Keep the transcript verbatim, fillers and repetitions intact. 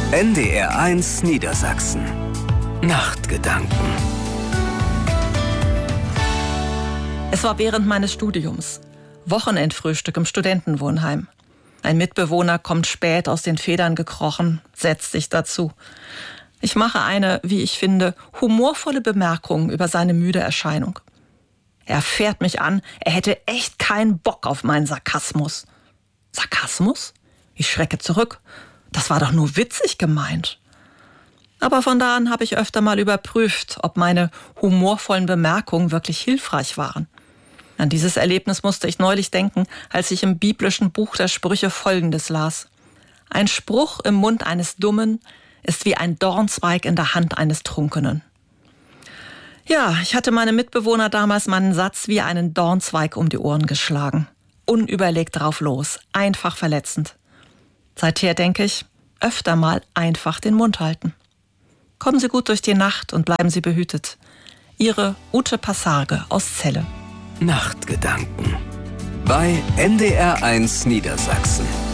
N D R eins Niedersachsen. Nachtgedanken. Es war während meines Studiums. Wochenendfrühstück im Studentenwohnheim. Ein Mitbewohner kommt spät aus den Federn gekrochen, setzt sich dazu. Ich mache eine, wie ich finde, humorvolle Bemerkung über seine müde Erscheinung. Er fährt mich an, er hätte echt keinen Bock auf meinen Sarkasmus. Sarkasmus? Ich schrecke zurück. Das war doch nur witzig gemeint. Aber von da an habe ich öfter mal überprüft, ob meine humorvollen Bemerkungen wirklich hilfreich waren. An dieses Erlebnis musste ich neulich denken, als ich im biblischen Buch der Sprüche Folgendes las. Ein Spruch im Mund eines Dummen ist wie ein Dornzweig in der Hand eines Trunkenen. Ja, ich hatte meinem Mitbewohner damals meinen Satz wie einen Dornzweig um die Ohren geschlagen. Unüberlegt drauf los, einfach verletzend. Seither denke ich, öfter mal einfach den Mund halten. Kommen Sie gut durch die Nacht und bleiben Sie behütet. Ihre Ute Passarge aus Celle. Nachtgedanken bei N D R eins Niedersachsen.